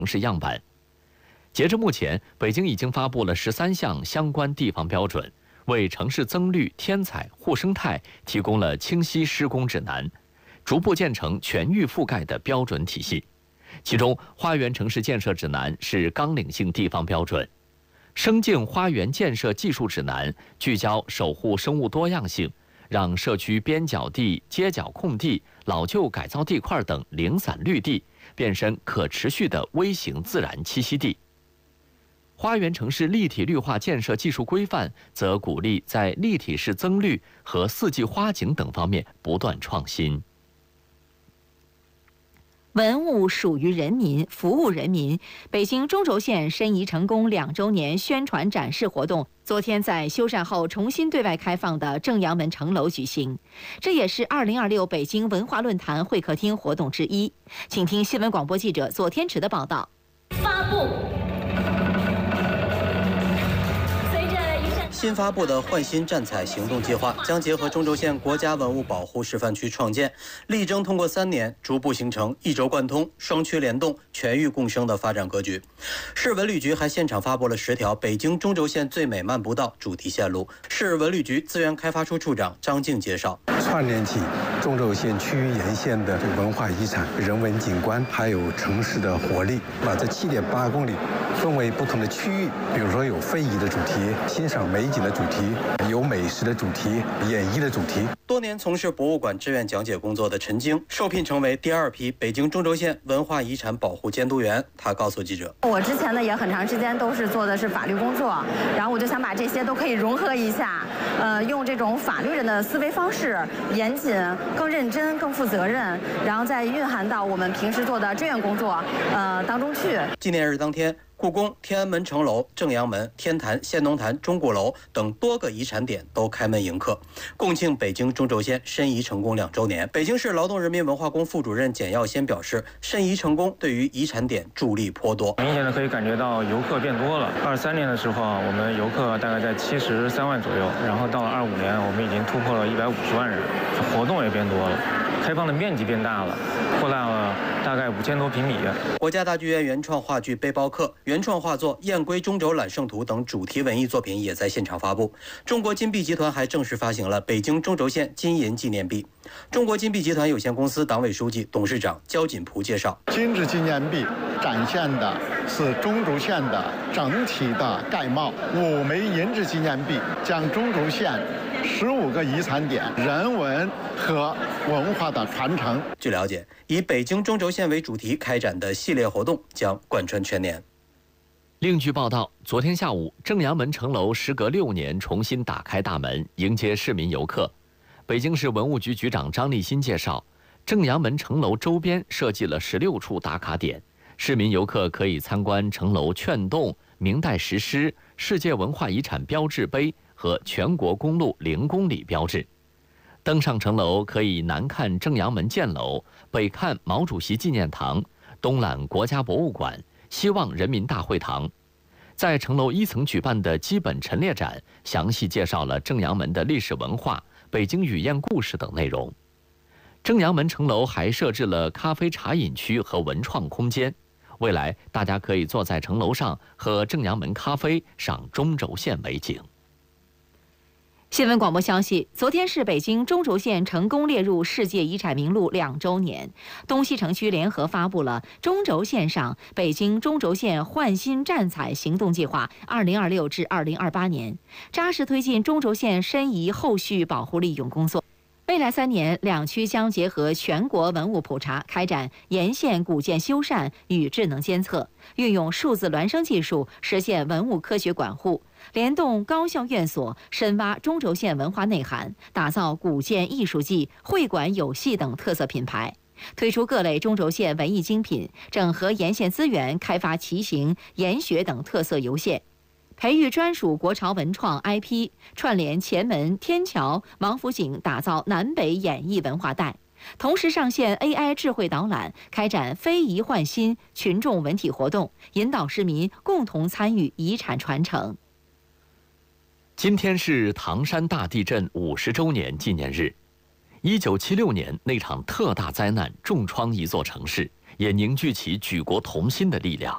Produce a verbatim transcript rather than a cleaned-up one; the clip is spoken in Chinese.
城市样板。截至目前，北京已经发布了十三项相关地方标准，为城市增绿、添彩、护生态提供了清晰施工指南，逐步建成全域覆盖的标准体系。其中，花园城市建设指南是纲领性地方标准，生境花园建设技术指南聚焦守护生物多样性，让社区边角地、街角空地、老旧改造地块等零散绿地变身可持续的微型自然栖息地。花园城市立体绿化建设技术规范则鼓励在立体式增绿和四季花景等方面不断创新。 文物属于人民，服务人民。北京中轴线申遗成功两周年宣传展示活动昨天在修缮后重新对外开放的正阳门城楼举行，这也是二零二六北京文化论坛会客厅活动之一。请听新闻广播记者左天池的报道。 发布。 新发布的焕新占彩行动计划将结合中轴线国家文物保护示范区创建，力争通过三年逐步形成一轴贯通、双区联动、全域共生的发展格局。市文旅局还现场发布了十条北京中轴线最美漫步道主题线路。市文旅局资源开发处处长张静介绍， 串联起中轴线区域沿线的文化遗产、人文景观，还有城市的活力，把这七点八公里分为不同的区域，比如说有非遗的主题、欣赏美景的主题，有美食的主题、演绎的主题。 多年从事博物馆志愿讲解工作的陈晶受聘成为第二批北京中轴线文化遗产保护监督员。他告诉记者， 我之前呢也很长时间都是做的是法律工作，然后我就想把这些都可以融合一下，呃，用这种法律人的思维方式，严谨、更认真、更负责任，然后再蕴含到我们平时做的志愿工作呃当中去。 纪念日当天，故宫、天安门城楼、正阳门、天坛、先农坛、钟鼓楼等多个遗产点都开门迎客，共庆北京中轴线申遗成功两周年。北京市劳动人民文化宫副主任简耀先表示，申遗成功对于遗产点助力颇多。 明显的可以感觉到游客变多了。二三年的时候啊，我们游客大概在七十三万左右，然后到了二五年，我们已经突破了一百五十万人，活动也变多了，开放的面积变大了，扩大了大概五千多平米。 国家大剧院原创话剧《背包客》、原创画作《燕归中轴揽胜图》等主题文艺作品也在现场发布。中国金币集团还正式发行了北京中轴线金银纪念币。中国金币集团有限公司党委书记、董事长焦锦璞介绍， 金质纪念币展现的是中轴线的整体的概貌。五枚银质纪念币将中轴线十五个遗产点人文和文化的传承。 据了解，以北京中轴线为主题开展的系列活动将贯穿全年。 另据报道，昨天下午，正阳门城楼时隔六年重新打开大门，迎接市民游客。北京市文物局局长张立新介绍，正阳门城楼周边设计了十六处打卡点，市民游客可以参观城楼券洞、明代石狮、世界文化遗产标志碑和全国公路零公里标志。登上城楼可以南看正阳门箭楼，北看毛主席纪念堂，东览国家博物馆、希望人民大会堂。在城楼一层举办的基本陈列展，详细介绍了正阳门的历史文化、北京语言故事等内容。正阳门城楼还设置了咖啡茶饮区和文创空间，未来大家可以坐在城楼上喝正阳门咖啡，赏中轴线美景。 新闻广播消息，昨天是北京中轴线成功列入世界遗产名录两周年，东西城区联合发布了中轴线上北京中轴线焕新占彩行动计划二零二六至二零二八年，扎实推进中轴线申遗后续保护利用工作。未来三年，两区将结合全国文物普查，开展沿线古建修缮与智能监测，运用数字孪生技术实现文物科学管护，联动高校院所，深挖中轴线文化内涵，打造古建艺术季、会馆有戏等特色品牌，推出各类中轴线文艺精品，整合沿线资源，开发骑行、研学等特色游线。培育专属国潮文创 I P， 串联前门、天桥、王府井，打造南北演艺文化带。同时上线 A I 智慧导览，开展非遗焕新群众文体活动，引导市民共同参与遗产传承。 今天是唐山大地震五十周年纪念日。一九七六年那场特大灾难重创一座城市，也凝聚起举国同心的力量。